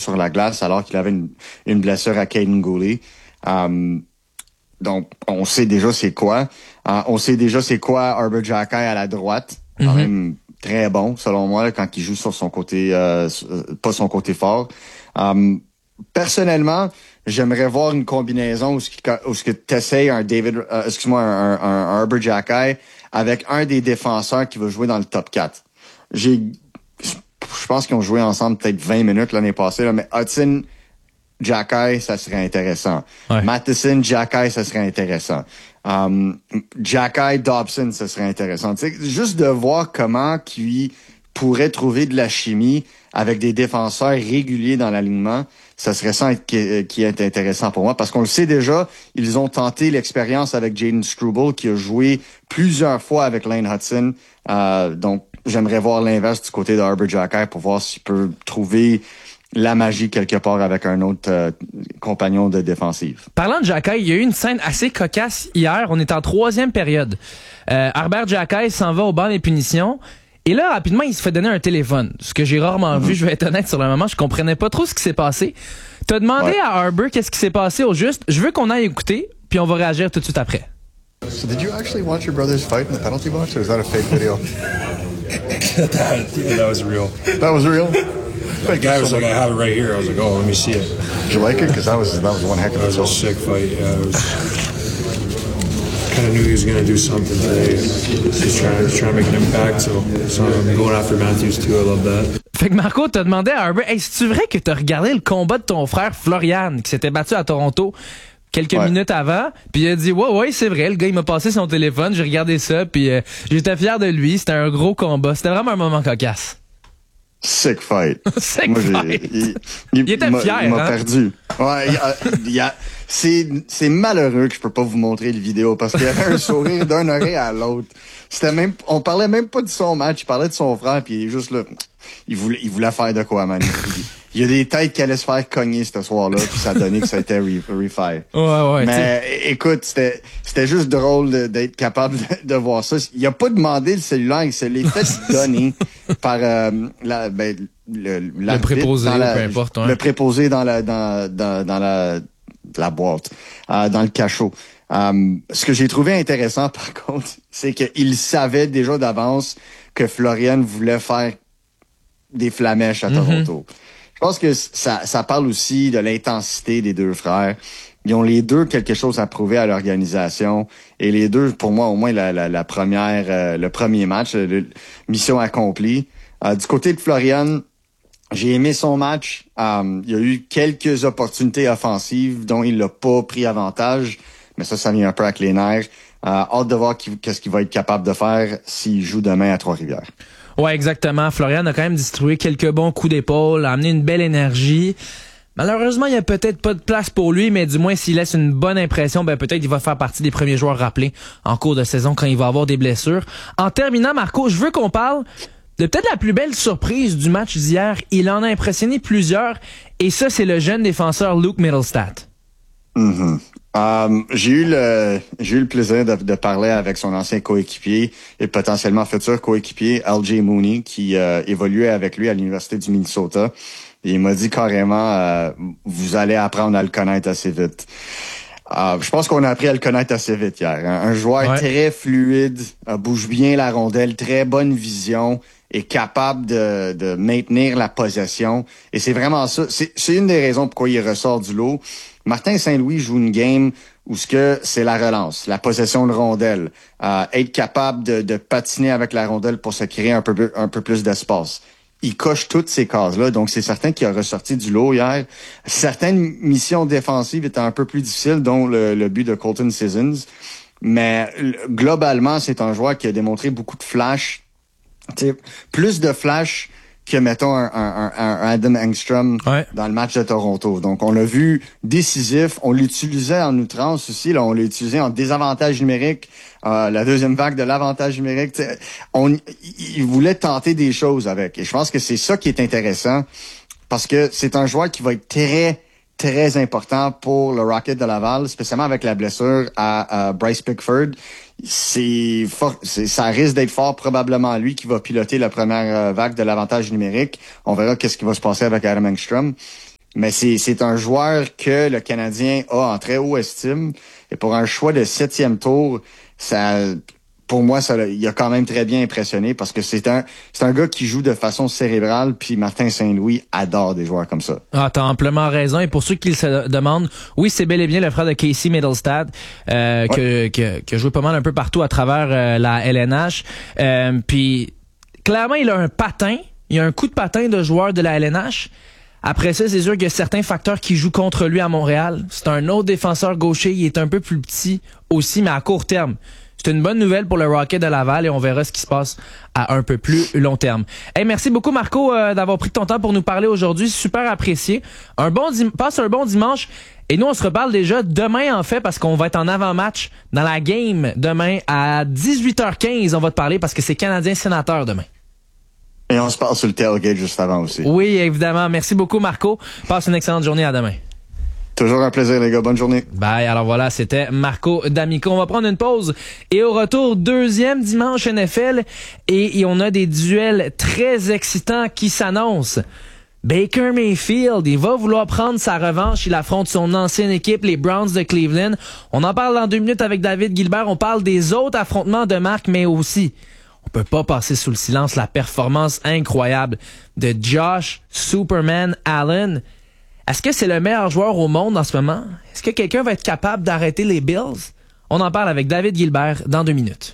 sur la glace alors qu'il avait une blessure à Caden Gooley. Donc, on sait déjà c'est quoi. On sait déjà c'est quoi Arber Xhekaj à la droite. Quand même très bon, selon moi, là, quand il joue sur son côté, pas son côté fort. Personnellement, j'aimerais voir une combinaison où ce que t'essayes un Arber Xhekaj avec un des défenseurs qui va jouer dans le top 4. Je pense qu'ils ont joué ensemble peut-être 20 minutes l'année passée, là, mais Hudson, Xhekaj, ça serait intéressant. Ouais. Matheson, Xhekaj, ça serait intéressant. Xhekaj, Dobson, ça serait intéressant. T'sais, juste de voir comment qu'il pourrait trouver de la chimie avec des défenseurs réguliers dans l'alignement, ça serait ça qui est intéressant pour moi. Parce qu'on le sait déjà, ils ont tenté l'expérience avec Jaden Struble, qui a joué plusieurs fois avec Lane Hudson. Donc, j'aimerais voir l'inverse du côté de Arber Xhekaj pour voir s'il peut trouver la magie quelque part avec un autre compagnon de défensive. Parlant de Xhekaj, il y a eu une scène assez cocasse hier. On est en 3e période. Arber Xhekaj s'en va au banc des punitions. Et là, rapidement, il se fait donner un téléphone. Ce que j'ai rarement vu, je vais être honnête sur le moment. Je comprenais pas trop ce qui s'est passé. T'as demandé à Arber qu'est-ce qui s'est passé au juste. Je veux qu'on aille écouter, puis on va réagir tout de suite après. So did you actually watch your brothers fight in the penalty box, or is that a fake video? That was real. That was real? The guy was like, I have it right here. I was like, oh, let me see it. Did you like it? Because that was one heck of a That was a sick fight. Yeah, it was... kind of knew he was going to do something today. He's trying to make an impact, so I'm going after Matthews too. I love that. Fait que Marco, t'as demandé à Arber, hey, c'est-tu vrai que t'as regardé le combat de ton frère Florian, qui s'était battu à Toronto quelques minutes avant, puis il a dit ouais, c'est vrai, le gars il m'a passé son téléphone, j'ai regardé ça, puis j'étais fier de lui, c'était un gros combat, c'était vraiment un moment cocasse. Sick fight. Sick fight. Il était fier, il m'a hein? perdu. Ouais, c'est malheureux que je peux pas vous montrer le vidéo parce qu'il y avait un sourire d'un oreille à l'autre. On parlait même pas de son match, il parlait de son frère, puis il est juste là. Il voulait faire de quoi, man. Il y a des têtes qui allaient se faire cogner ce soir-là, puis ça a donné que ça a été refight. Ouais. Mais écoute, c'était juste drôle d'être capable de voir ça. Il a pas demandé le cellulaire, il se l'est fait donner par le préposé, peu importe. Ouais. Le préposé dans la boîte, dans le cachot. Ce que j'ai trouvé intéressant, par contre, c'est qu'il savait déjà d'avance que Florian voulait faire des flamèches à Toronto. Je pense que ça parle aussi de l'intensité des deux frères. Ils ont les deux quelque chose à prouver à l'organisation. Et les deux, pour moi, au moins le premier match, mission accomplie. Du côté de Florian, j'ai aimé son match. Il y a eu quelques opportunités offensives dont il n'a pas pris avantage. Mais ça vient un peu avec les nerfs. Hâte de voir qu'est-ce qu'il va être capable de faire s'il joue demain à Trois-Rivières. Ouais, exactement. Florian a quand même distribué quelques bons coups d'épaule, a amené une belle énergie. Malheureusement, il y a peut-être pas de place pour lui, mais du moins, s'il laisse une bonne impression, peut-être qu'il va faire partie des premiers joueurs rappelés en cours de saison quand il va avoir des blessures. En terminant, Marco, je veux qu'on parle de peut-être la plus belle surprise du match d'hier. Il en a impressionné plusieurs, et ça, c'est le jeune défenseur Luke Mittelstadt. J'ai eu le plaisir de parler avec son ancien coéquipier et potentiellement futur coéquipier LJ Mooney qui évoluait avec lui à l'Université du Minnesota. Et il m'a dit carrément vous allez apprendre à le connaître assez vite. Je pense qu'on a appris à le connaître assez vite hier. Un joueur très fluide, bouge bien la rondelle, très bonne vision, est capable de maintenir la possession. Et c'est vraiment ça. C'est une des raisons pourquoi il ressort du lot. Martin Saint-Louis joue une game où c'est la relance, la possession de rondelle, être capable de patiner avec la rondelle pour se créer un peu plus d'espace. Il coche toutes ces cases-là, donc c'est certain qu'il a ressorti du lot hier. Certaines missions défensives étaient un peu plus difficiles, dont le but de Colton Sissons. Mais globalement, c'est un joueur qui a démontré beaucoup de flash. Plus de flash que, mettons, un Adam Engstrom dans le match de Toronto. Donc, on l'a vu décisif. On l'utilisait en outrance aussi. Là, on l'a utilisé en désavantage numérique. La deuxième vague de l'avantage numérique. Il voulait tenter des choses avec. Et je pense que c'est ça qui est intéressant parce que c'est un joueur qui va être très, très important pour le Rocket de Laval, spécialement avec la blessure à Bryce Pickford. Ça risque d'être fort probablement lui qui va piloter la première vague de l'avantage numérique. On verra qu'est-ce qui va se passer avec Adam Engstrom. Mais c'est un joueur que le Canadien a en très haut estime. Et pour un choix de 7e tour, pour moi, il a quand même très bien impressionné parce que c'est un gars qui joue de façon cérébrale, puis Martin Saint-Louis adore des joueurs comme ça. Ah, t'as amplement raison. Et pour ceux qui se demandent, oui, c'est bel et bien le frère de Casey Middlestad, qui a joué pas mal un peu partout à travers la LNH. Puis, clairement, il a un patin. Il a un coup de patin de joueur de la LNH. Après ça, c'est sûr qu'il y a certains facteurs qui jouent contre lui à Montréal. C'est un autre défenseur gaucher. Il est un peu plus petit aussi, mais à court terme. C'est une bonne nouvelle pour le Rocket de Laval et on verra ce qui se passe à un peu plus long terme. Hey, merci beaucoup Marco d'avoir pris ton temps pour nous parler aujourd'hui. Super apprécié. Passe un bon dimanche. Et nous, on se reparle déjà demain en fait parce qu'on va être en avant-match dans la game demain à 18h15. On va te parler parce que c'est Canadien Sénateur demain. Et on se parle sur le tailgate juste avant aussi. Oui, évidemment. Merci beaucoup Marco. Passe une excellente journée. À demain. Toujours un plaisir, les gars. Bonne journée. Bye. Alors voilà, c'était Marco D'Amico. On va prendre une pause. Et au retour, deuxième dimanche NFL. Et on a des duels très excitants qui s'annoncent. Baker Mayfield, il va vouloir prendre sa revanche. Il affronte son ancienne équipe, les Browns de Cleveland. On en parle dans 2 minutes avec David Gilbert. On parle des autres affrontements de marque, mais aussi, on peut pas passer sous le silence la performance incroyable de Josh Superman Allen. Est-ce que c'est le meilleur joueur au monde en ce moment? Est-ce que quelqu'un va être capable d'arrêter les Bills? On en parle avec David Gilbert dans 2 minutes.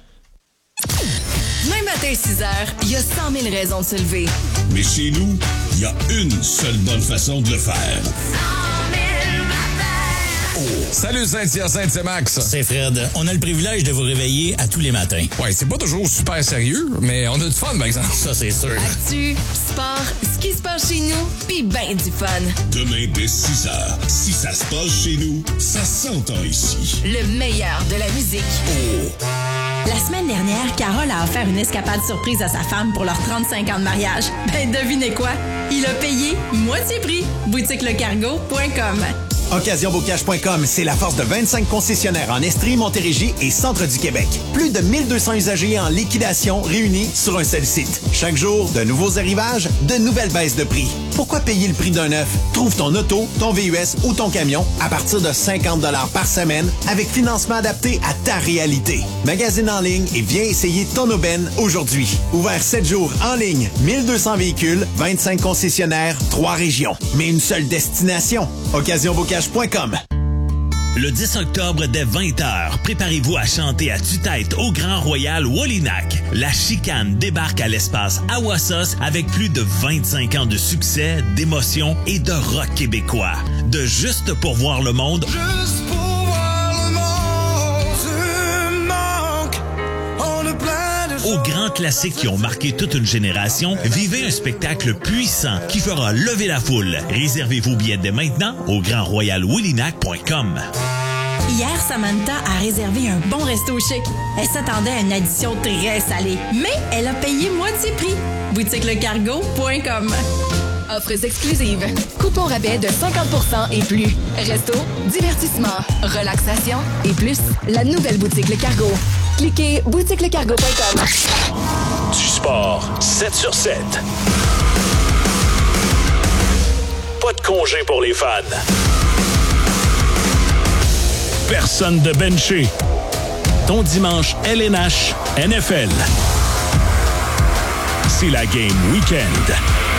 Demain matin, 6h, il y a 100 000 raisons de se lever. Mais chez nous, il y a une seule bonne façon de le faire. 100 000 matins! Oh. Salut Saint-Hyacinthe, c'est Max. C'est Fred. On a le privilège de vous réveiller à tous les matins. Ouais, c'est pas toujours super sérieux, mais on a du fun, par exemple. Ça, c'est sûr. Actu, sport, ce qui se passe chez nous, pis ben du fun. Demain dès 6h, si ça se passe chez nous, ça s'entend ici. Le meilleur de la musique. Oh. La semaine dernière, Carole a offert une escapade surprise à sa femme pour leurs 35 ans de mariage. Ben, devinez quoi? Il a payé moitié prix. BoutiqueLeCargo.com. OccasionBocage.com, c'est la force de 25 concessionnaires en Estrie, Montérégie et centre du Québec. Plus de 1200 usagers en liquidation réunis sur un seul site. Chaque jour, de nouveaux arrivages, de nouvelles baisses de prix. Pourquoi payer le prix d'un neuf? Trouve ton auto, ton VUS ou ton camion à partir de 50 $ par semaine avec financement adapté à ta réalité. Magasine en ligne et viens essayer ton aubaine aujourd'hui. Ouvert 7 jours en ligne, 1200 véhicules, 25 concessionnaires, 3 régions. Mais une seule destination. OccasionBocage.com. Le 10 octobre dès 20h, préparez-vous à chanter à tue-tête au Grand Royal Wallinac. La Chicane débarque à l'espace Awassos avec plus de 25 ans de succès, d'émotion et de rock québécois. De Juste pour voir le monde, Juste pour voir le monde, tu manques, on a plein de aux grands classiques qui ont marqué toute une génération, vivez un spectacle puissant qui fera lever la foule. Réservez vos billets dès maintenant au grandroyalwillinac.com. Hier, Samantha a réservé un bon resto chic. Elle s'attendait à une addition très salée, mais elle a payé moitié prix. BoutiqueLeCargo.com. Offres exclusives. Coupons rabais de 50% et plus. Resto, divertissement, relaxation et plus. La nouvelle boutique Le Cargo. Cliquez boutiquelecargo.com. Du sport, 7 sur 7. Pas de congé pour les fans. Personne de benché. Ton dimanche LNH NFL. C'est la Game Weekend.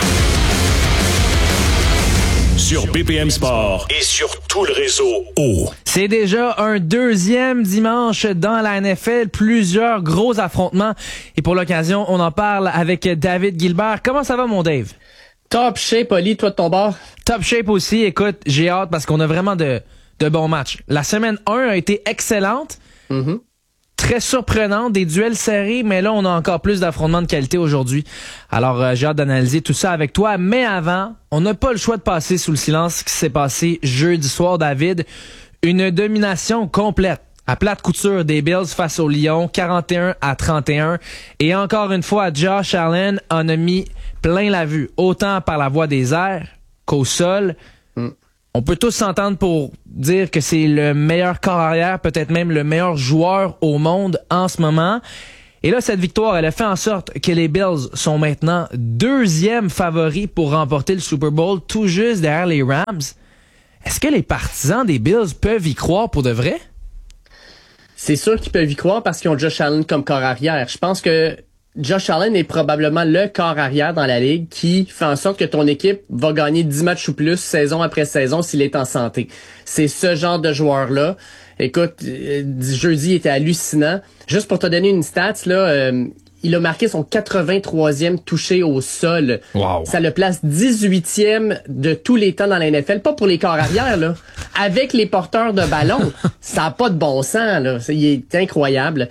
Sur BPM Sport et sur tout le réseau O. C'est déjà un deuxième dimanche dans la NFL, plusieurs gros affrontements. Et pour l'occasion, on en parle avec David Gilbert. Comment ça va, mon Dave? Top shape, Oli, toi de ton bord? Top shape aussi. Écoute, j'ai hâte parce qu'on a vraiment de bons matchs. La semaine 1 a été excellente. Mm-hmm. Très surprenante, des duels serrés, mais là, on a encore plus d'affrontements de qualité aujourd'hui. Alors, j'ai hâte d'analyser tout ça avec toi. Mais avant, on n'a pas le choix de passer sous le silence ce qui s'est passé jeudi soir, David. Une domination complète à plate couture des Bills face aux Lions, 41-31. Et encore une fois, Josh Allen en a mis plein la vue, autant par la voie des airs qu'au sol. On peut tous s'entendre pour dire que c'est le meilleur corps arrière, peut-être même le meilleur joueur au monde en ce moment. Et là, cette victoire, elle a fait en sorte que les Bills sont maintenant 2e favoris pour remporter le Super Bowl, tout juste derrière les Rams. Est-ce que les partisans des Bills peuvent y croire pour de vrai? C'est sûr qu'ils peuvent y croire parce qu'ils ont Josh Allen comme corps arrière. Je pense que Josh Allen est probablement le corps arrière dans la ligue qui fait en sorte que ton équipe va gagner 10 matchs ou plus saison après saison s'il est en santé. C'est ce genre de joueur-là. Écoute, jeudi, il était hallucinant. Juste pour te donner une stat, là, il a marqué son 83e touché au sol. Wow. Ça le place 18e de tous les temps dans la NFL. Pas pour les corps arrière, là. Avec les porteurs de ballon. Ça n'a pas de bon sens, là. Il est incroyable.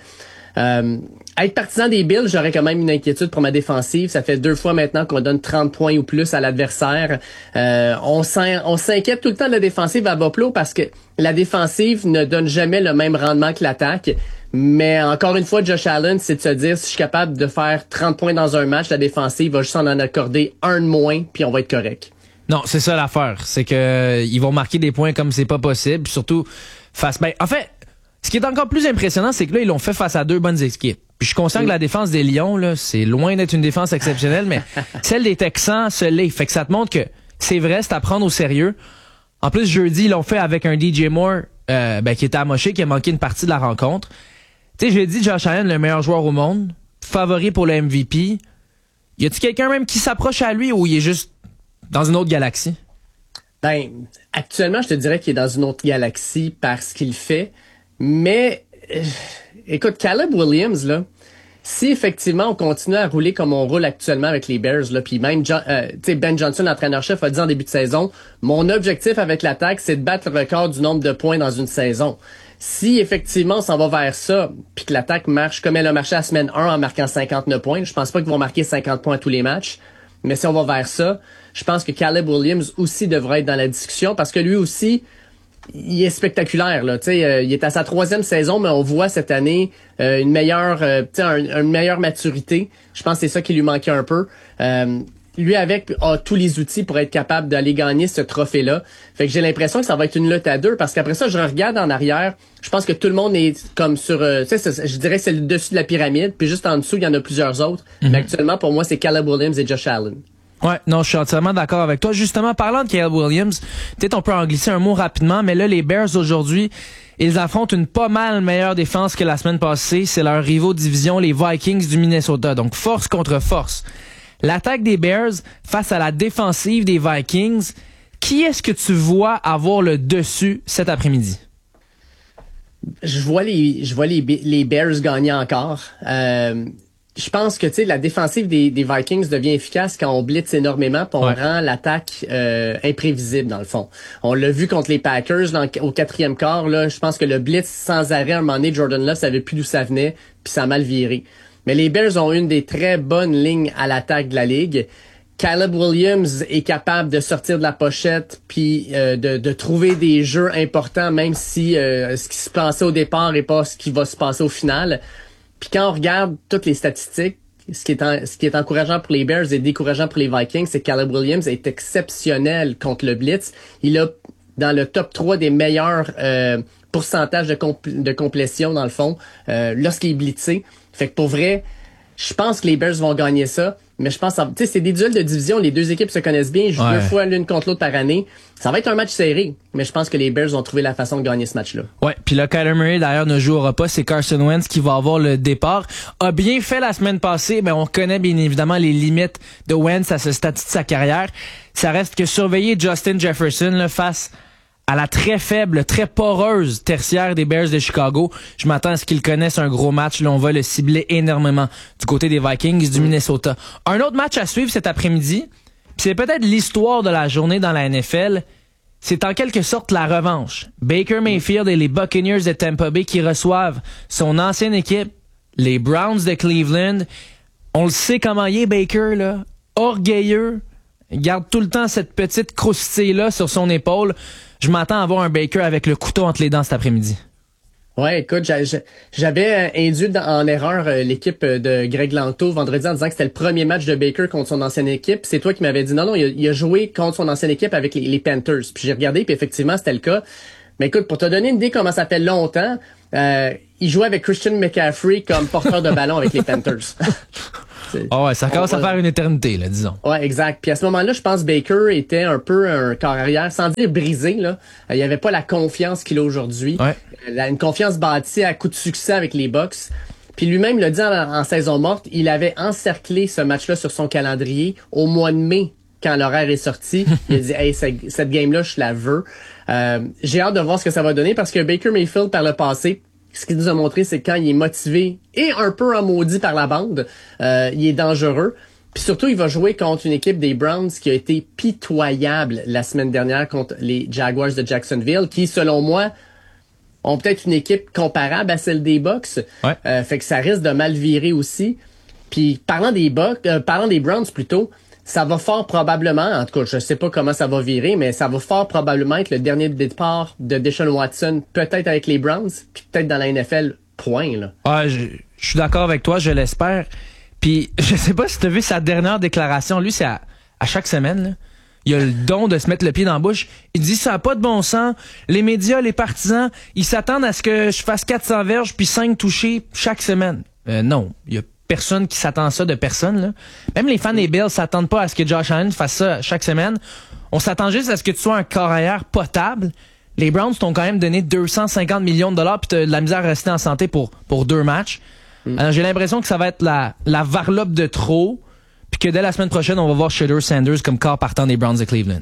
Être partisan des Bills, j'aurais quand même une inquiétude pour ma défensive. Ça fait 2 fois maintenant qu'on donne 30 points ou plus à l'adversaire. On s'inquiète tout le temps de la défensive à Buffalo parce que la défensive ne donne jamais le même rendement que l'attaque. Mais encore une fois, Josh Allen, c'est de se dire, si je suis capable de faire 30 points dans un match, la défensive va juste en accorder un de moins, puis on va être correct. Non, c'est ça l'affaire. C'est que ils vont marquer des points comme c'est pas possible. Surtout face... en fait, ce qui est encore plus impressionnant, c'est que là, ils l'ont fait face à 2 bonnes équipes. Puis je suis conscient que la défense des Lions, là, c'est loin d'être une défense exceptionnelle, mais celle des Texans se l'est. Fait que ça te montre que c'est vrai, c'est à prendre au sérieux. En plus, jeudi, ils l'ont fait avec un DJ Moore qui était amoché, qui a manqué une partie de la rencontre. Tu sais, j'ai dit Josh Allen, le meilleur joueur au monde, favori pour le MVP. Y a-t-il quelqu'un même qui s'approche à lui ou il est juste dans une autre galaxie? Ben, actuellement, je te dirais qu'il est dans une autre galaxie par ce qu'il fait. Mais, écoute, Caleb Williams, là, si effectivement on continue à rouler comme on roule actuellement avec les Bears, là, puis même Ben Johnson, l'entraîneur-chef, a dit en début de saison, mon objectif avec l'attaque, c'est de battre le record du nombre de points dans une saison. Si effectivement on s'en va vers ça, puis que l'attaque marche comme elle a marché à la semaine 1 en marquant 59 points, je pense pas qu'ils vont marquer 50 points à tous les matchs, mais si on va vers ça, je pense que Caleb Williams aussi devrait être dans la discussion parce que lui aussi, il est spectaculaire, là. Tu sais, il est à sa 3e saison, mais on voit cette année une meilleure maturité. Je pense que c'est ça qui lui manquait un peu. Lui avec a tous les outils pour être capable d'aller gagner ce trophée-là. Fait que j'ai l'impression que ça va être une lutte à 2 parce qu'après ça, je regarde en arrière, je pense que tout le monde est comme sur, je dirais que c'est le dessus de la pyramide, puis juste en dessous, il y en a plusieurs autres. Mais actuellement, pour moi, c'est Caleb Williams et Josh Allen. Ouais, non, je suis entièrement d'accord avec toi. Justement, parlant de Caleb Williams, peut-être on peut en glisser un mot rapidement, mais là, les Bears aujourd'hui, ils affrontent une pas mal meilleure défense que la semaine passée. C'est leur rivaux de division, les Vikings du Minnesota. Donc, force contre force. L'attaque des Bears face à la défensive des Vikings, qui est-ce que tu vois avoir le dessus cet après-midi? Je vois les Bears gagner encore. Je pense que la défensive des Vikings devient efficace quand on blitz énormément puis on rend l'attaque imprévisible dans le fond. On l'a vu contre les Packers au 4e quart. Là, je pense que le blitz sans arrêt, à un moment donné, Jordan Love savait plus d'où ça venait puis ça a mal viré. Mais les Bears ont une des très bonnes lignes à l'attaque de la ligue. Caleb Williams est capable de sortir de la pochette puis de trouver des jeux importants même si ce qui se passait au départ n'est pas ce qui va se passer au final. Puis quand on regarde toutes les statistiques, ce qui est encourageant pour les Bears et décourageant pour les Vikings, c'est que Caleb Williams est exceptionnel contre le blitz. Il a dans le top 3 des meilleurs pourcentages de complétion dans le fond lorsqu'il est blitzé. Fait que pour vrai, je pense que les Bears vont gagner ça. Mais je pense, tu sais, c'est des duels de division. Les 2 équipes se connaissent bien. Ils jouent 2 fois l'une contre l'autre par année. Ça va être un match serré. Mais je pense que les Bears ont trouvé la façon de gagner ce match-là. Ouais. Puis là, Kyler Murray, d'ailleurs, ne jouera pas. C'est Carson Wentz qui va avoir le départ. A bien fait la semaine passée. Mais on connaît bien évidemment les limites de Wentz à ce stade de sa carrière. Ça reste que surveiller Justin Jefferson là, face à la très faible, très poreuse tertiaire des Bears de Chicago. Je m'attends à ce qu'ils connaissent un gros match. Là, on va le cibler énormément du côté des Vikings du Minnesota. Un autre match à suivre cet après-midi, c'est peut-être l'histoire de la journée dans la NFL. C'est en quelque sorte la revanche. Baker Mayfield et les Buccaneers de Tampa Bay qui reçoivent son ancienne équipe, les Browns de Cleveland. On le sait comment il est, Baker, là. Orgueilleux. Il garde tout le temps cette petite croustille-là sur son épaule. Je m'attends à voir un Baker avec le couteau entre les dents cet après-midi. Ouais, écoute, j'avais induit en erreur l'équipe de Greg Lanto vendredi en disant que c'était le premier match de Baker contre son ancienne équipe. C'est toi qui m'avais dit non, il a joué contre son ancienne équipe avec les Panthers. Puis j'ai regardé, puis effectivement, c'était le cas. Mais écoute, pour te donner une idée comment ça fait longtemps, il jouait avec Christian McCaffrey comme porteur de ballon avec les Panthers. Ah ouais, ça commence à faire une éternité, là, disons. Ouais, exact. Puis à ce moment-là, je pense que Baker était un peu un corps arrière, sans dire brisé, là. Il avait pas la confiance qu'il a aujourd'hui. Ouais. Une confiance bâtie à coup de succès avec les Bucks. Puis lui-même l'a dit en saison morte, il avait encerclé ce match-là sur son calendrier au mois de mai, quand l'horaire est sorti. Il a dit, hey, cette game-là, je la veux. J'ai hâte de voir ce que ça va donner parce que Baker Mayfield, par le passé, ce qu'il nous a montré, c'est que quand il est motivé et un peu en maudit par la bande, il est dangereux. Puis surtout, il va jouer contre une équipe des Browns qui a été pitoyable la semaine dernière contre les Jaguars de Jacksonville, qui, selon moi, ont peut-être une équipe comparable à celle des Bucks. Ouais. Fait que ça risque de mal virer aussi. Puis parlant des Browns plutôt, ça va fort probablement, en tout cas, je sais pas comment ça va virer, mais ça va fort probablement être le dernier départ de Deshaun Watson, peut-être avec les Browns, puis peut-être dans la NFL, point, là. Ouais, je suis d'accord avec toi, je l'espère. Puis, je sais pas si tu as vu sa dernière déclaration. Lui, c'est à chaque semaine, là. Il a le don de se mettre le pied dans la bouche. Il dit, ça n'a pas de bon sens. Les médias, les partisans, ils s'attendent à ce que je fasse 400 verges puis 5 touchés chaque semaine. Non, il y a personne qui s'attend à ça de personne, là. Même les fans des Bills s'attendent pas à ce que Josh Allen fasse ça chaque semaine. On s'attend juste à ce que tu sois un corps arrière potable. Les Browns t'ont quand même donné 250 millions de dollars puis t'as de la misère à rester en santé pour 2 matchs. Alors, j'ai l'impression que ça va être la varlope de trop puis que dès la semaine prochaine, on va voir Shedeur Sanders comme corps partant des Browns de Cleveland.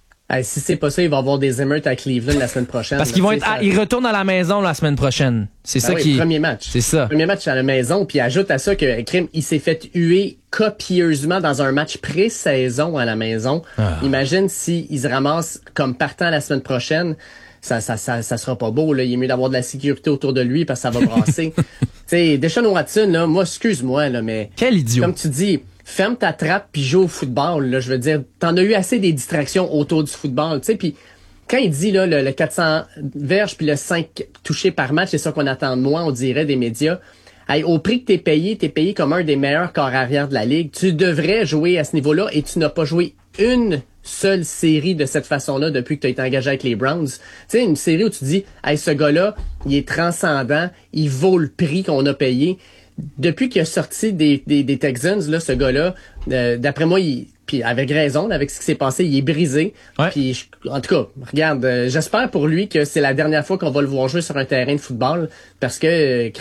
Si c'est pas ça, il va y avoir des émeutes à Cleveland la semaine prochaine. Parce qu'ils vont ils retournent à la maison la semaine prochaine. C'est ça qui. Premier match. C'est ça. Premier match à la maison. Puis ajoute à ça que Krim, il s'est fait huer copieusement dans un match pré-saison à la maison. Imagine s'il se ramasse comme partant la semaine prochaine. Ça sera pas beau, là. Il est mieux d'avoir de la sécurité autour de lui parce que ça va brasser. Tu sais, Deshaun Watson, là, moi, excuse-moi, là, mais. Quel idiot. Comme tu dis, ferme ta trappe puis joue au football, là. Je veux dire, t'en as eu assez des distractions autour du football, tu sais, puis quand il dit, là, le 400 verges puis le 5 touchés par match, c'est ça qu'on attend de moi, on dirait, des médias. Hey, au prix que t'es payé comme un des meilleurs corps arrière de la ligue. Tu devrais jouer à ce niveau-là et tu n'as pas joué une seule série de cette façon-là depuis que tu as été engagé avec les Browns. Tu sais, une série où tu dis, hey, ce gars-là, il est transcendant, il vaut le prix qu'on a payé. Depuis qu'il a sorti des Texans, là, ce gars-là, d'après moi, puis avec raison, avec ce qui s'est passé, il est brisé. Ouais. Puis en tout cas, regarde, j'espère pour lui que c'est la dernière fois qu'on va le voir jouer sur un terrain de football parce que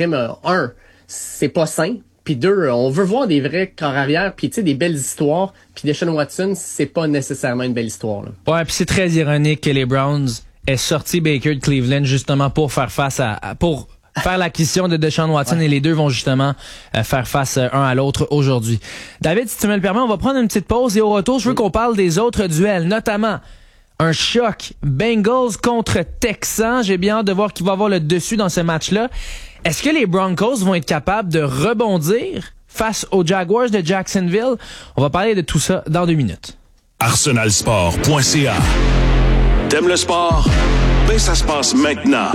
c'est pas sain. Puis 2, on veut voir des vrais corps arrière, puis tu sais, des belles histoires. Puis Deshaun Watson, c'est pas nécessairement une belle histoire, là. Ouais, puis c'est très ironique que les Browns aient sorti Baker de Cleveland justement pour faire face pour faire l'acquisition de Deshaun Watson et les deux vont justement faire face un à l'autre aujourd'hui. David, si tu me le permets, on va prendre une petite pause et au retour, je veux qu'on parle des autres duels, notamment un choc Bengals contre Texans. J'ai bien hâte de voir qui va avoir le dessus dans ce match-là. Est-ce que les Broncos vont être capables de rebondir face aux Jaguars de Jacksonville? On va parler de tout ça dans 2 minutes. Arsenalsport.ca. T'aimes le sport? Ben ça se passe maintenant.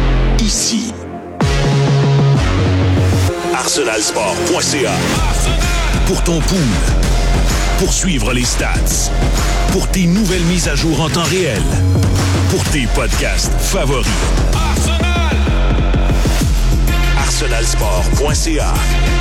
Ici. Arsenalsport.ca. Pour ton pool. Pour suivre les stats. Pour tes nouvelles mises à jour en temps réel. Pour tes podcasts favoris. Arsenalsport.ca.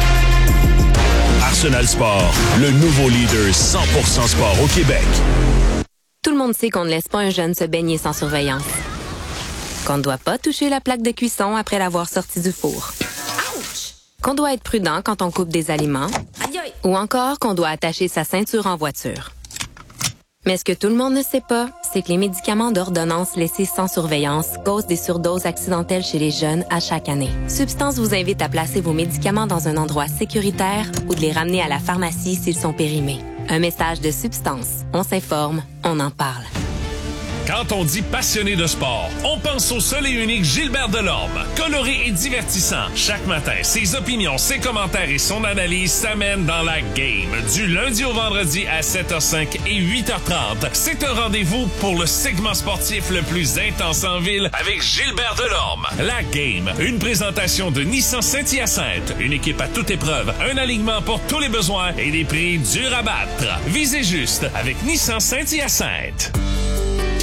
Arsenal Sport, le nouveau leader 100% sport au Québec. Tout le monde sait qu'on ne laisse pas un jeune se baigner sans surveillance. Qu'on ne doit pas toucher la plaque de cuisson après l'avoir sorti du four. Ouch! Qu'on doit être prudent quand on coupe des aliments. Aïe aïe! Ou encore qu'on doit attacher sa ceinture en voiture. Mais ce que tout le monde ne sait pas, c'est que les médicaments d'ordonnance laissés sans surveillance causent des surdoses accidentelles chez les jeunes à chaque année. Substance vous invite à placer vos médicaments dans un endroit sécuritaire ou de les ramener à la pharmacie s'ils sont périmés. Un message de Substance. On s'informe, on en parle. Quand on dit passionné de sport, on pense au seul et unique Gilbert Delorme. Coloré et divertissant, chaque matin, ses opinions, ses commentaires et son analyse s'amènent dans la game. Du lundi au vendredi à 7h05 et 8h30. C'est un rendez-vous pour le segment sportif le plus intense en ville avec Gilbert Delorme. La game, une présentation de Nissan Saint-Hyacinthe. Une équipe à toute épreuve, un alignement pour tous les besoins et des prix durs à battre. Visez juste avec Nissan Saint-Hyacinthe.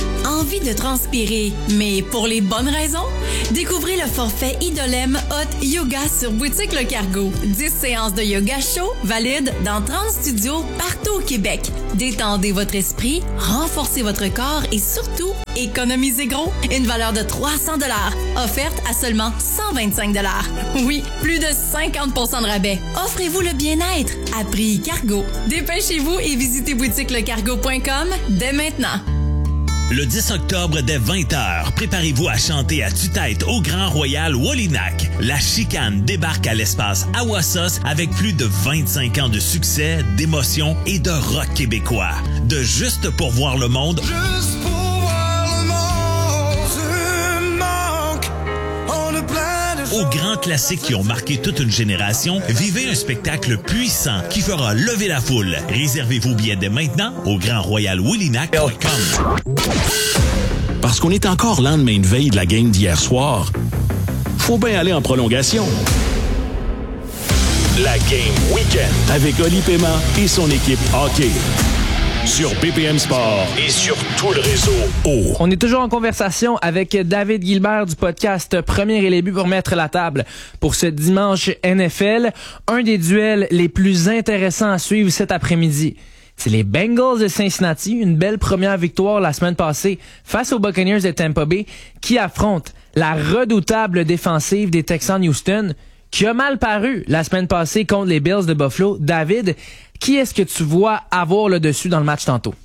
envie de transpirer, mais pour les bonnes raisons? Découvrez le forfait Idolem Hot Yoga sur Boutique Le Cargo. 10 séances de yoga chaud valides dans 30 studios partout au Québec. Détendez votre esprit, renforcez votre corps et surtout, économisez gros. Une valeur de 300 $, offerte à seulement 125 $. Oui, plus de 50% de rabais. Offrez-vous le bien-être à prix Cargo. Dépêchez-vous et visitez boutiquelecargo.com dès maintenant. Le 10 octobre dès 20h, préparez-vous à chanter à tue-tête au Grand Royal Wallinac. La Chicane débarque à l'espace Awassos avec plus de 25 ans de succès, d'émotion et de rock québécois. De Juste pour voir le monde. Juste pour voir le monde, manque, on a plein de Aux grands classiques qui ont marqué toute une génération, vivez un spectacle puissant qui fera lever la foule. Réservez vos billets dès maintenant au grandroyalwallinac.com. Parce qu'on est encore lendemain de veille de la game d'hier soir, faut bien aller en prolongation. La Game Week-end avec Oli Paiement et son équipe hockey. Sur BPM Sport et sur tout le réseau O. On est toujours en conversation avec David Guilbert du podcast Premier et les buts pour mettre la table pour ce dimanche NFL. Un des duels les plus intéressants à suivre cet après-midi. C'est les Bengals de Cincinnati, une belle première victoire la semaine passée face aux Buccaneers de Tampa Bay qui affrontent la redoutable défensive des Texans de Houston qui a mal paru la semaine passée contre les Bills de Buffalo. David, qui est-ce que tu vois avoir le dessus dans le match tantôt?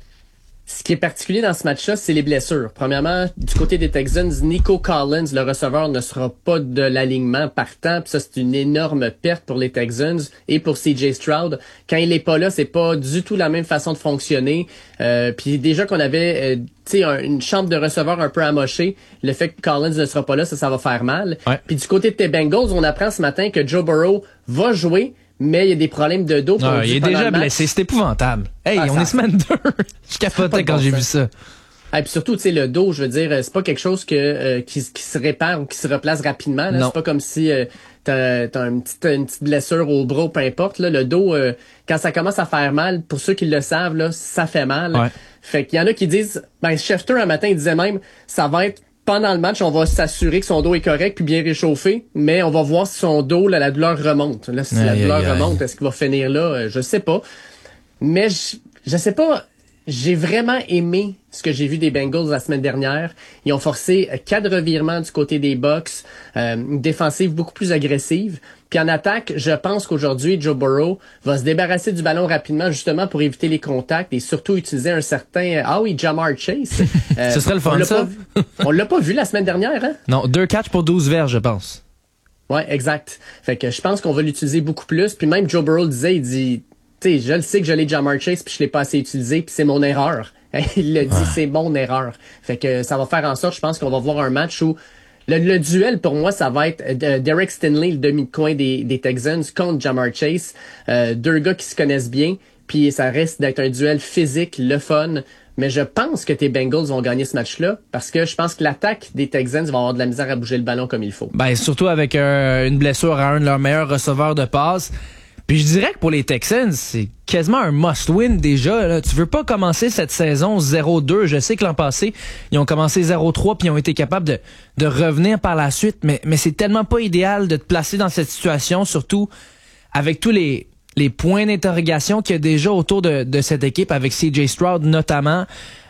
Ce qui est particulier dans ce match-là, c'est les blessures. Premièrement, du côté des Texans, Nico Collins, le receveur, ne sera pas de l'alignement partant. Puis ça, c'est une énorme perte pour les Texans et pour CJ Stroud. Quand il est pas là, c'est pas du tout la même façon de fonctionner. Puis déjà qu'on avait une chambre de receveurs un peu amochée, le fait que Collins ne sera pas là, ça va faire mal. Ouais. Puis du côté de tes Bengals, on apprend ce matin que Joe Burrow va jouer, mais il y a des problèmes de dos. Il est déjà blessé, c'est épouvantable. Hey, on est semaine 2. Je capotais quand j'ai vu ça. Et puis surtout, tu sais, le dos, je veux dire, c'est pas quelque chose qui se répare ou qui se replace rapidement. Là. C'est pas comme si t'as une petite blessure au bras, peu importe. Là, le dos, quand ça commence à faire mal, pour ceux qui le savent, là, ça fait mal. Ouais. Fait qu'il y en a qui disent, Schefter un matin, il disait même, ça va être pendant le match, on va s'assurer que son dos est correct puis bien réchauffé, mais on va voir si son dos, là, la douleur remonte. Là, si la douleur remonte, est-ce qu'il va finir là? Je sais pas. Mais je sais pas. J'ai vraiment aimé ce que j'ai vu des Bengals la semaine dernière. Ils ont forcé 4 revirements du côté des Bucs, une défensive beaucoup plus agressive. Puis en attaque, je pense qu'aujourd'hui, Joe Burrow va se débarrasser du ballon rapidement justement pour éviter les contacts et surtout utiliser un certain... Ja'Marr Chase. Ce serait le fun, ça. On l'a pas vu la semaine dernière, hein? Non, 2 catchs pour 12 verges, je pense. Ouais, exact. Fait que je pense qu'on va l'utiliser beaucoup plus. Puis même Joe Burrow disait, il dit... Tu sais, je le sais que je l'ai Ja'Marr Chase puis je l'ai pas assez utilisé puis c'est mon erreur. Il le dit, c'est mon erreur. Fait que ça va faire en sorte, je pense qu'on va voir un match où le duel pour moi, ça va être Derek Stingley, le demi-coin des Texans contre Ja'Marr Chase. 2 gars qui se connaissent bien puis ça risque d'être un duel physique, le fun. Mais je pense que tes Bengals vont gagner ce match-là parce que je pense que l'attaque des Texans va avoir de la misère à bouger le ballon comme il faut. Surtout avec une blessure à un de leurs meilleurs receveurs de passe. Puis je dirais que pour les Texans, c'est quasiment un must-win déjà. Là. Tu veux pas commencer cette saison 0-2. Je sais que l'an passé, ils ont commencé 0-3 puis ils ont été capables de revenir par la suite. Mais c'est tellement pas idéal de te placer dans cette situation, surtout avec tous les points d'interrogation qu'il y a déjà autour de cette équipe, avec CJ Stroud notamment.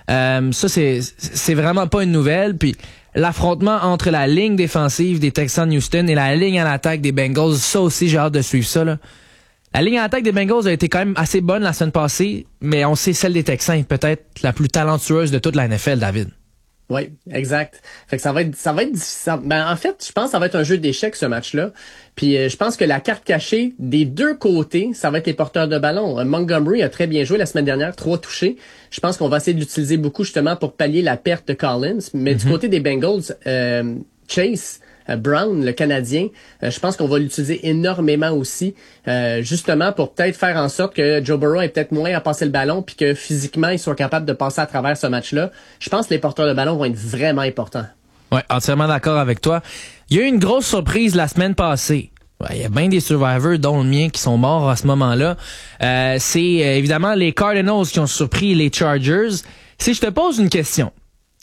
Ça, c'est vraiment pas une nouvelle. Puis l'affrontement entre la ligne défensive des Texans de Houston et la ligne à l'attaque des Bengals, ça aussi, j'ai hâte de suivre ça, là. La ligne à l'attaque des Bengals a été quand même assez bonne la semaine passée, mais on sait celle des Texans est peut-être la plus talentueuse de toute la NFL, David. Oui, exact. Fait que ça va être difficile. En fait, je pense que ça va être un jeu d'échecs, ce match-là. Puis je pense que la carte cachée des deux côtés, ça va être les porteurs de ballon. Montgomery a très bien joué la semaine dernière, 3 touchés. Je pense qu'on va essayer de l'utiliser beaucoup justement pour pallier la perte de Collins. Mais du côté des Bengals, Chase Brown, le Canadien, je pense qu'on va l'utiliser énormément aussi, justement pour peut-être faire en sorte que Joe Burrow ait peut-être moins à passer le ballon puis que physiquement, ils soient capables de passer à travers ce match-là. Je pense que les porteurs de ballon vont être vraiment importants. Ouais, entièrement d'accord avec toi. Il y a eu une grosse surprise la semaine passée. Il y a bien des survivors, dont le mien, qui sont morts à ce moment-là. C'est évidemment les Cardinals qui ont surpris les Chargers. Si je te pose une question,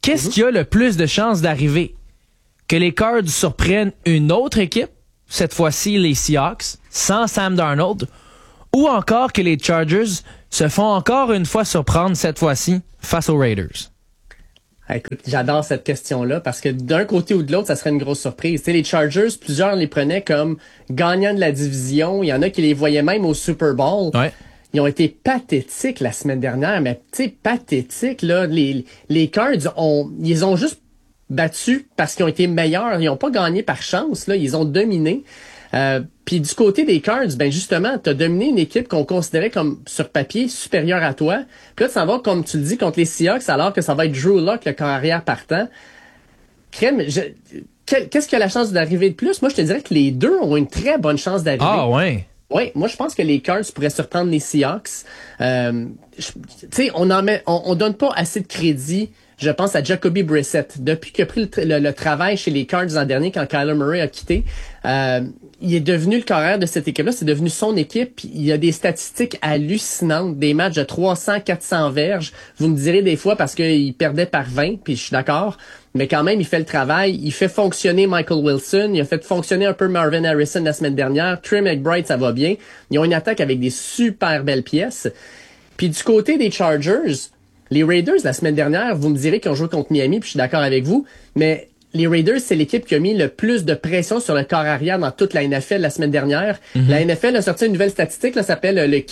qu'est-ce qui a le plus de chances d'arriver? Que les Cards surprennent une autre équipe, cette fois-ci les Seahawks, sans Sam Darnold, ou encore que les Chargers se font encore une fois surprendre, cette fois-ci, face aux Raiders? Écoute, j'adore cette question-là parce que d'un côté ou de l'autre, ça serait une grosse surprise. Tu sais, les Chargers, plusieurs les prenaient comme gagnants de la division. Il y en a qui les voyaient même au Super Bowl. Ouais. Ils ont été pathétiques la semaine dernière, mais tu sais, pathétiques, là. Les Cards, ils ont juste battus parce qu'ils ont été meilleurs. Ils n'ont pas gagné par chance, là. Ils ont dominé. Puis du côté des Cards, ben justement, t'as dominé une équipe qu'on considérait comme, sur papier, supérieure à toi. Puis là, tu s'en vas, comme tu le dis, contre les Seahawks, alors que ça va être Drew Lock, le corps arrière partant. Crème, qu'est-ce qui a la chance d'arriver de plus? Moi, je te dirais que les deux ont une très bonne chance d'arriver. Ah, ouais. Oui, moi je pense que les Cards pourraient surprendre les Seahawks. Tu sais, on donne pas assez de crédit, je pense, à Jacoby Brissett. Depuis qu'il a pris le travail chez les Cards l'an dernier, quand Kyler Murray a quitté, il est devenu le carrière de cette équipe-là. C'est devenu son équipe. Il y a des statistiques hallucinantes, des matchs de 300, 400 verges. Vous me direz des fois parce qu'il perdait par 20, puis je suis d'accord. Mais quand même, il fait le travail. Il fait fonctionner Michael Wilson. Il a fait fonctionner un peu Marvin Harrison la semaine dernière. Trey McBride, ça va bien. Ils ont une attaque avec des super belles pièces. Puis du côté des Chargers, les Raiders, la semaine dernière, vous me direz qu'ils ont joué contre Miami, puis je suis d'accord avec vous, mais les Raiders, c'est l'équipe qui a mis le plus de pression sur le corps arrière dans toute la NFL la semaine dernière. Mm-hmm. La NFL a sorti une nouvelle statistique, là, ça s'appelle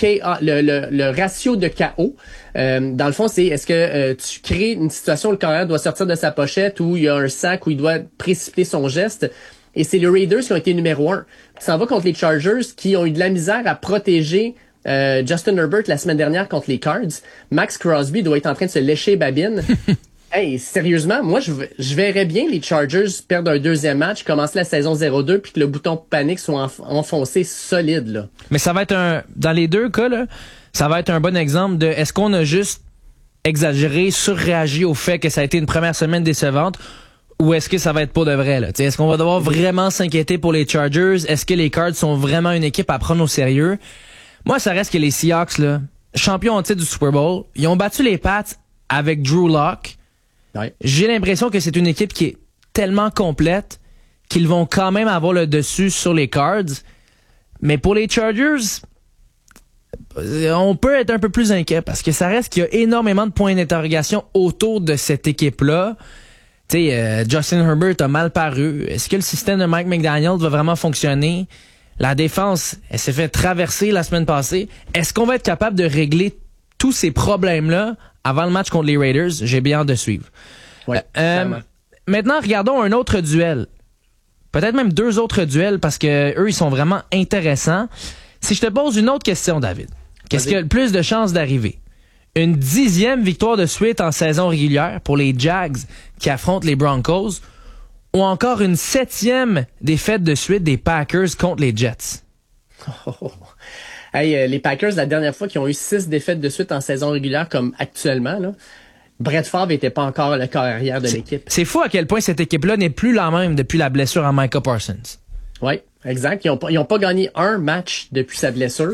le ratio de KO. Dans le fond, c'est est-ce que tu crées une situation où le corps arrière doit sortir de sa pochette, où il y a un sac, où il doit précipiter son geste. Et c'est les Raiders qui ont été numéro 1. Ça va contre les Chargers qui ont eu de la misère à protéger Justin Herbert la semaine dernière contre les Cards. Max Crosby doit être en train de se lécher babine. Hey, sérieusement, moi, je verrais bien les Chargers perdre un deuxième match, commencer la saison 0-2, puis que le bouton panique soit enfoncé solide, là. Mais ça va être dans les deux cas, là, ça va être un bon exemple de est-ce qu'on a juste exagéré, surréagi au fait que ça a été une première semaine décevante, ou est-ce que ça va être pour de vrai, là? T'sais, est-ce qu'on va devoir vraiment s'inquiéter pour les Chargers? Est-ce que les Cards sont vraiment une équipe à prendre au sérieux? Moi, ça reste que les Seahawks, là, champions en titre du Super Bowl, ils ont battu les Pats avec Drew Lock. Ouais. J'ai l'impression que c'est une équipe qui est tellement complète qu'ils vont quand même avoir le dessus sur les Cards. Mais pour les Chargers, on peut être un peu plus inquiet parce que ça reste qu'il y a énormément de points d'interrogation autour de cette équipe-là. Tu sais, Justin Herbert a mal paru. Est-ce que le système de Mike McDaniel va vraiment fonctionner? La défense, elle s'est fait traverser la semaine passée. Est-ce qu'on va être capable de régler tous ces problèmes-là avant le match contre les Raiders? J'ai bien hâte de suivre. Ouais, maintenant, regardons un autre duel. Peut-être même deux autres duels parce que eux, ils sont vraiment intéressants. Si je te pose une autre question, David, qu'est-ce qui a le plus de chances d'arriver? Une 10e victoire de suite en saison régulière pour les Jags qui affrontent les Broncos ou encore une 7e défaite de suite des Packers contre les Jets? Hey, les Packers, la dernière fois qu'ils ont eu 6 défaites de suite en saison régulière comme actuellement, là, Brett Favre n'était pas encore le corps arrière de l'équipe. C'est fou à quel point cette équipe-là n'est plus la même depuis la blessure à Micah Parsons. Oui, exact. Ils ont pas gagné un match depuis sa blessure.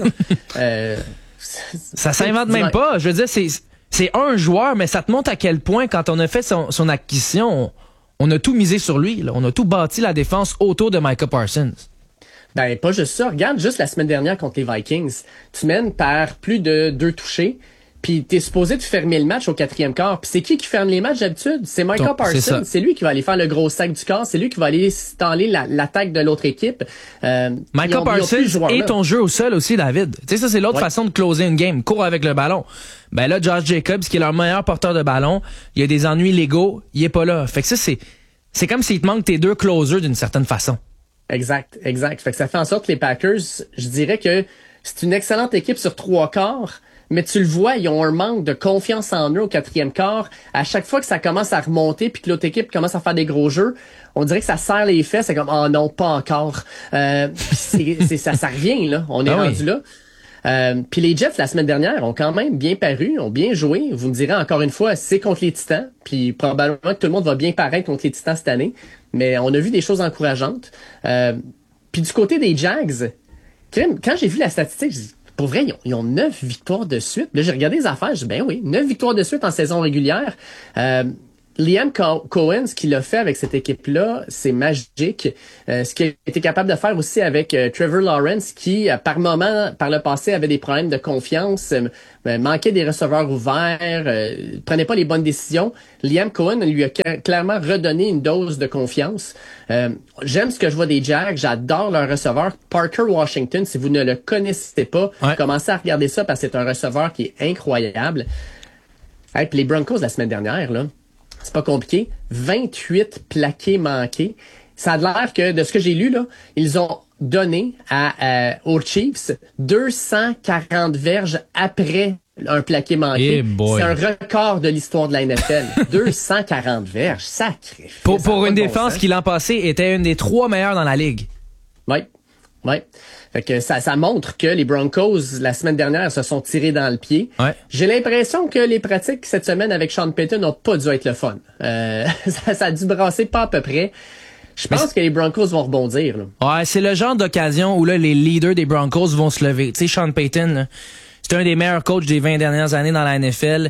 Ça s'invente même pas. Je veux dire, c'est un joueur, mais ça te montre à quel point, quand on a fait son acquisition, on a tout misé sur lui. Là. On a tout bâti la défense autour de Micah Parsons. Ben, pas juste ça. Regarde, juste la semaine dernière contre les Vikings. Tu mènes par plus de 2 touchés, puis t'es supposé de fermer le match au 4e quart. Puis c'est qui ferme les matchs d'habitude? C'est Micah Parsons. C'est lui qui va aller faire le gros sac du quart. C'est lui qui va aller staller l'attaque de l'autre équipe. Micah Parsons et ton jeu au sol aussi, David. Tu sais, ça, c'est l'autre façon de closer une game. Cours avec le ballon. Ben là, Josh Jacobs, qui est leur meilleur porteur de ballon, il y a des ennuis légaux, il est pas là. Fait que ça, c'est comme s'il te manque tes deux closers d'une certaine façon. Exact. Fait que ça fait en sorte que les Packers, je dirais que c'est une excellente équipe sur 3 quarts, mais tu le vois, ils ont un manque de confiance en eux au 4e quart. À chaque fois que ça commence à remonter puis que l'autre équipe commence à faire des gros jeux, on dirait que ça serre les fesses. C'est comme, oh non, pas encore. Ça revient, là. On est rendu là. Puis les Jets, la semaine dernière, ont quand même bien paru, ont bien joué. Vous me direz encore une fois, c'est contre les Titans. Puis probablement que tout le monde va bien paraître contre les Titans cette année. Mais on a vu des choses encourageantes. Puis du côté des Jags, quand j'ai vu la statistique, je dis, pour vrai, ils ont 9 victoires de suite. Là, j'ai regardé les affaires, je dis, ben oui, 9 victoires de suite en saison régulière. Liam Cohen, ce qu'il a fait avec cette équipe-là, c'est magique. Ce qu'il a été capable de faire aussi avec Trevor Lawrence, qui, par moment, par le passé, avait des problèmes de confiance, manquait des receveurs ouverts, prenait pas les bonnes décisions. Liam Cohen lui a clairement redonné une dose de confiance. J'aime ce que je vois des Jags. J'adore leur receveur. Parker Washington, si vous ne le connaissez pas, commencez à regarder ça parce que c'est un receveur qui est incroyable. Hey, puis les Broncos la semaine dernière, là, c'est pas compliqué. 28 plaqués manqués. Ça a l'air que, de ce que j'ai lu, là, ils ont donné aux Chiefs 240 verges après un plaqué manqué. C'est un record de l'histoire de la NFL. 240 verges, sacré. Pour une défense qui, l'an passé, était une des 3 meilleures dans la ligue. Oui. Fait que ça montre que les Broncos, la semaine dernière, se sont tirés dans le pied. Ouais. J'ai l'impression que les pratiques cette semaine avec Sean Payton n'ont pas dû être le fun. Ça a dû brasser pas à peu près. Je pense que les Broncos vont rebondir. Là. Ouais, c'est le genre d'occasion où là les leaders des Broncos vont se lever. Tu sais, Sean Payton, là, c'est un des meilleurs coachs des 20 dernières années dans la NFL.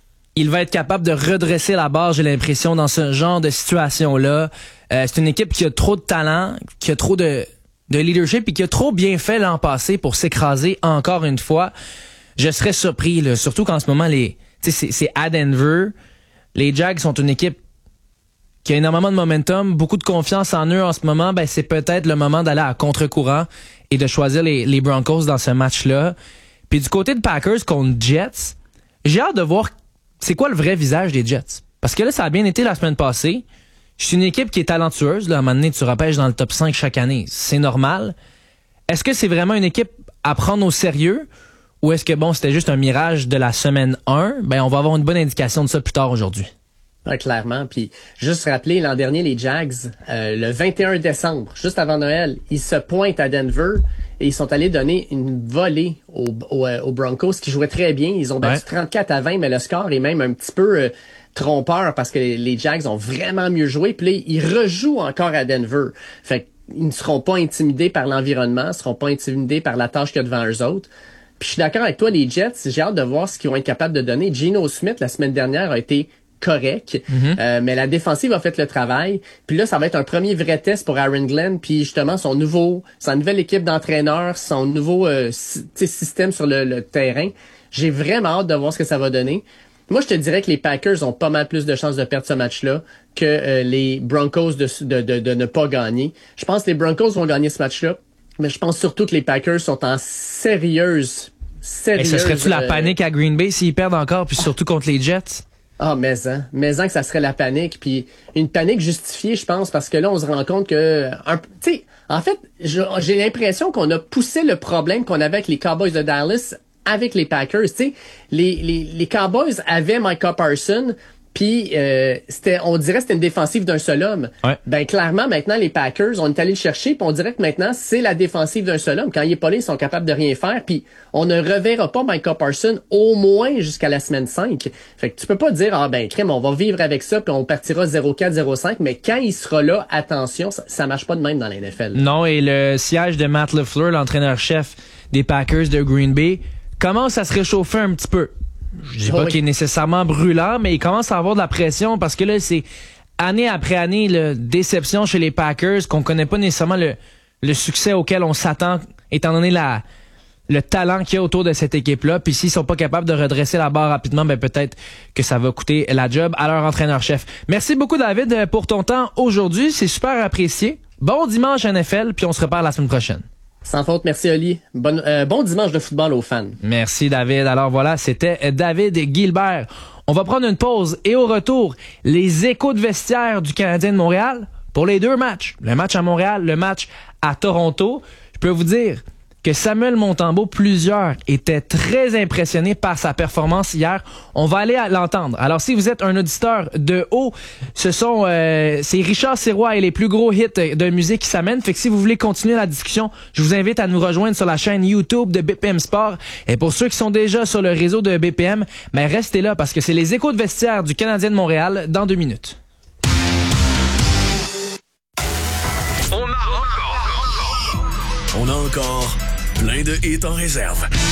Il va être capable de redresser la barre, j'ai l'impression, dans ce genre de situation-là. C'est une équipe qui a trop de talent, qui a trop de leadership et qui a trop bien fait l'an passé pour s'écraser encore une fois. Je serais surpris, là, surtout qu'en ce moment, c'est à Denver. Les Jags sont une équipe qui a énormément de momentum, beaucoup de confiance en eux en ce moment. Ben, c'est peut-être le moment d'aller à contre-courant et de choisir les Broncos dans ce match-là. Puis du côté de Packers contre Jets, j'ai hâte de voir c'est quoi le vrai visage des Jets. Parce que là, ça a bien été la semaine passée. C'est une équipe qui est talentueuse. Là, à un moment donné, tu repêches dans le top 5 chaque année. C'est normal. Est-ce que c'est vraiment une équipe à prendre au sérieux? Ou est-ce que, c'était juste un mirage de la semaine 1? Ben, on va avoir une bonne indication de ça plus tard aujourd'hui. Ouais, clairement. Puis, juste rappeler, l'an dernier, les Jags, le 21 décembre, juste avant Noël, ils se pointent à Denver et ils sont allés donner une volée aux Broncos qui jouaient très bien. Ils ont battu 34-20, mais le score est même un petit peu trompeur parce que les Jags ont vraiment mieux joué. Puis là, ils rejouent encore à Denver. Fait qu'ils ne seront pas intimidés par l'environnement, ne seront pas intimidés par la tâche qu'il y a devant eux autres. Puis je suis d'accord avec toi, les Jets, j'ai hâte de voir ce qu'ils vont être capables de donner. Geno Smith, la semaine dernière, a été correct, mais la défensive a fait le travail. Puis là, ça va être un premier vrai test pour Aaron Glenn, puis justement sa nouvelle équipe d'entraîneurs, son nouveau système sur le terrain. J'ai vraiment hâte de voir ce que ça va donner. Moi, je te dirais que les Packers ont pas mal plus de chances de perdre ce match-là que les Broncos de ne pas gagner. Je pense que les Broncos vont gagner ce match-là, mais je pense surtout que les Packers sont en sérieuse. Et ce serait-tu la panique à Green Bay s'ils perdent encore, puis surtout contre les Jets? Ah, mais que ça serait la panique, puis une panique justifiée, je pense, parce que là, on se rend compte que, en fait, j'ai l'impression qu'on a poussé le problème qu'on avait avec les Cowboys de Dallas avec les Packers. Tu sais, les Cowboys avaient Micah Parsons, puis on dirait que c'était une défensive d'un seul homme. Ouais. Ben clairement, maintenant, les Packers, on est allé le chercher, puis on dirait que maintenant, c'est la défensive d'un seul homme. Quand il est pas là, ils sont capables de rien faire, puis on ne reverra pas Micah Parsons au moins jusqu'à la semaine 5. Fait que tu peux pas dire, crème, on va vivre avec ça, puis on partira 0-4, 0-5, mais quand il sera là, attention, ça marche pas de même dans la NFL. Non, et le siège de Matt LaFleur, l'entraîneur-chef des Packers de Green Bay, commence à se réchauffer un petit peu. Je dis pas qu'il est nécessairement brûlant, mais il commence à avoir de la pression parce que là, c'est année après année, déception chez les Packers, qu'on connaît pas nécessairement le succès auquel on s'attend, étant donné le talent qu'il y a autour de cette équipe-là. Puis s'ils sont pas capables de redresser la barre rapidement, ben peut-être que ça va coûter la job à leur entraîneur-chef. Merci beaucoup, David, pour ton temps aujourd'hui. C'est super apprécié. Bon dimanche NFL, puis on se reparle la semaine prochaine. Sans faute, merci Oli. Bon dimanche de football aux fans. Merci David. Alors voilà, c'était David Guilbert. On va prendre une pause et au retour, les échos de vestiaire du Canadien de Montréal pour les 2 matchs. Le match à Montréal, le match à Toronto. Je peux vous dire que Samuel Montembeault, plusieurs étaient très impressionnés par sa performance hier. On va aller l'entendre. Alors, si vous êtes un auditeur de haut, c'est Richard Sirois et les plus gros hits de musique qui s'amènent. Fait que si vous voulez continuer la discussion, je vous invite à nous rejoindre sur la chaîne YouTube de BPM Sport. Et pour ceux qui sont déjà sur le réseau de BPM, restez là parce que c'est les échos de vestiaire du Canadien de Montréal dans 2 minutes. On a encore plein de hits en réserve.